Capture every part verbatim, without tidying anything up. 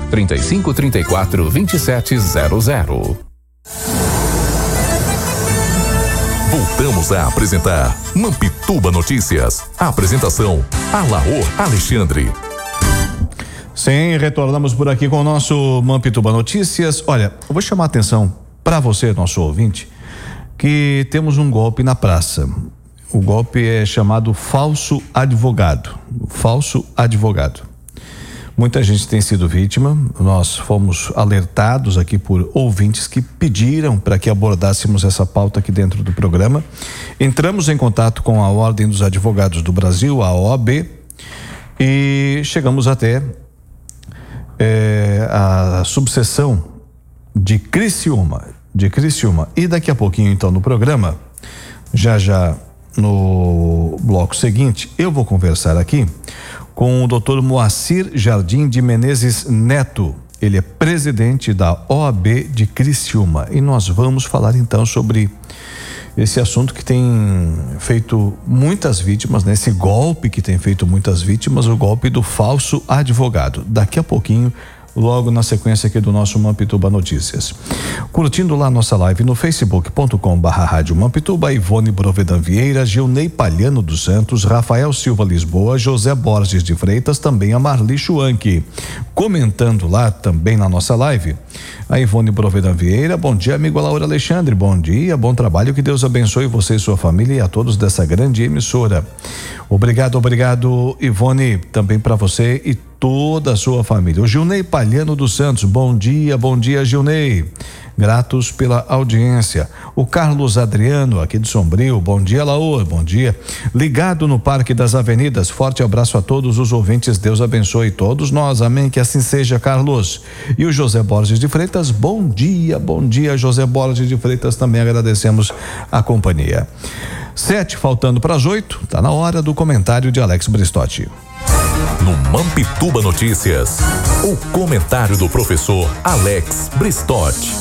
trinta e cinco, trinta e quatro, vinte e sete zero zero. Voltamos a apresentar Mampituba Notícias. A apresentação, Alaor Alexandre. Sim, retornamos por aqui com o nosso Mampituba Notícias. Olha, eu vou chamar a atenção para você, nosso ouvinte, que temos um golpe na praça. O golpe é chamado falso advogado. Falso advogado. Muita gente tem sido vítima. Nós fomos alertados aqui por ouvintes que pediram para que abordássemos essa pauta aqui dentro do programa. Entramos em contato com a Ordem dos Advogados do Brasil, a O A B, e chegamos até é, a subseção de Criciúma, de Criciúma. E daqui a pouquinho, então, no programa, já já no bloco seguinte, eu vou conversar aqui com o doutor Moacir Jardim de Menezes Neto. Ele é presidente da O A B de Criciúma. E nós vamos falar então sobre esse assunto que tem feito muitas vítimas, né? Esse golpe que tem feito muitas vítimas, o golpe do falso advogado. Daqui a pouquinho, logo na sequência aqui do nosso Mampituba Notícias. Curtindo lá nossa live no facebook ponto com barra rádio Mampituba, Ivone Brovedan Vieira, Gilney Palhano dos Santos, Rafael Silva Lisboa, José Borges de Freitas, também a Marli Schwank. Comentando lá também na nossa live, a Ivone Brovedan Vieira, bom dia, amigo Laura Alexandre, bom dia, bom trabalho, que Deus abençoe você e sua família e a todos dessa grande emissora. Obrigado, obrigado, Ivone, também para você e toda a sua família. O Gilney Palhano dos Santos, bom dia, bom dia, Gilney. Gratos pela audiência. O Carlos Adriano, aqui de Sombrio, bom dia, Laor, bom dia. Ligado no Parque das Avenidas, forte abraço a todos os ouvintes, Deus abençoe todos nós, amém, que assim seja, Carlos. E o José Borges de Freitas, bom dia, bom dia, José Borges de Freitas, também agradecemos a companhia. Sete, faltando para as oito, tá na hora do comentário de Alex Bristotti. No Mampituba Notícias, o comentário do professor Alex Bristotti.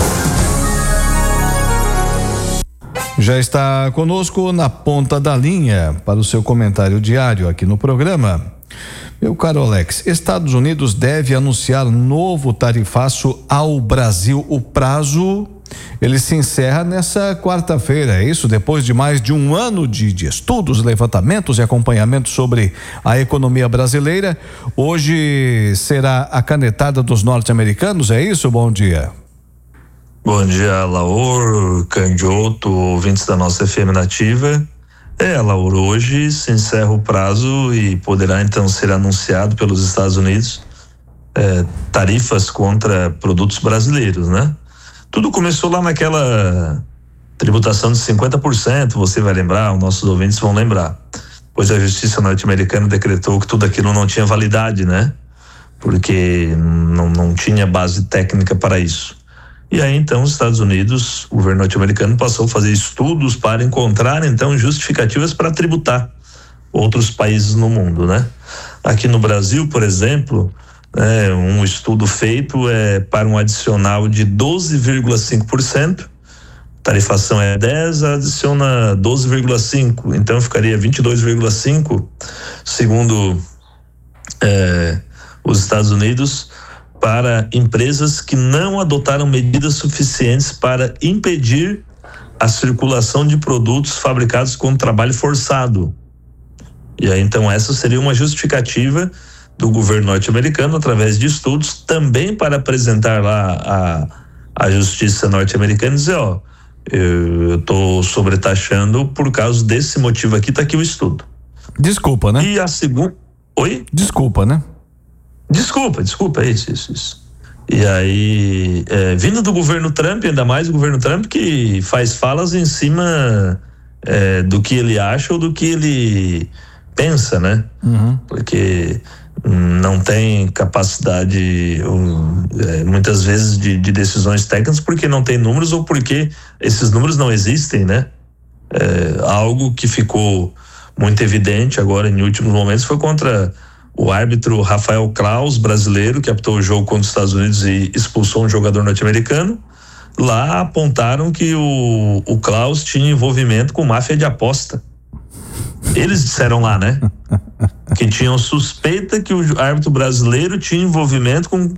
Já está conosco na ponta da linha para o seu comentário diário aqui no programa. Meu caro Alex, Estados Unidos deve anunciar novo tarifaço ao Brasil. O prazo, ele se encerra nessa quarta-feira, é isso? Depois de mais de um ano de, de estudos, levantamentos e acompanhamento sobre a economia brasileira, hoje será a canetada dos norte-americanos, é isso? Bom dia. Bom dia, Laor, Candioto, ouvintes da nossa F M Nativa. É, Laor, hoje se encerra o prazo e poderá então ser anunciado pelos Estados Unidos é, tarifas contra produtos brasileiros, né? Tudo começou lá naquela tributação de cinquenta por cento, você vai lembrar, os nossos ouvintes vão lembrar. Pois a justiça norte-americana decretou que tudo aquilo não tinha validade, né? Porque não, não tinha base técnica para isso. E aí então os Estados Unidos, o governo norte-americano passou a fazer estudos para encontrar então justificativas para tributar outros países no mundo, né? Aqui no Brasil, por exemplo, é, um estudo feito é para um adicional de doze vírgula cinco por cento, tarifação é dez, adiciona doze vírgula cinco por cento, então ficaria vinte e dois vírgula cinco por cento, segundo é, os Estados Unidos, para empresas que não adotaram medidas suficientes para impedir a circulação de produtos fabricados com trabalho forçado. E aí então essa seria uma justificativa do governo norte-americano através de estudos, também para apresentar lá a, a justiça norte-americana e dizer, ó, eu estou sobretaxando por causa desse motivo aqui, tá aqui o estudo. Desculpa, né? E a segunda... Oi? Desculpa, né? Desculpa, desculpa, é isso, isso, isso. E aí, é, vindo do governo Trump, ainda mais o governo Trump que faz falas em cima é, do que ele acha ou do que ele pensa, né? Uhum. Porque não tem capacidade um, é, muitas vezes de, de decisões técnicas porque não tem números ou porque esses números não existem, né? É, algo que ficou muito evidente agora em últimos momentos foi contra o árbitro Rafael Klaus, brasileiro, que apitou o jogo contra os Estados Unidos e expulsou um jogador norte-americano. Lá apontaram que o, o Klaus tinha envolvimento com máfia de aposta. Eles disseram lá, né? Que tinham suspeita que o árbitro brasileiro tinha envolvimento com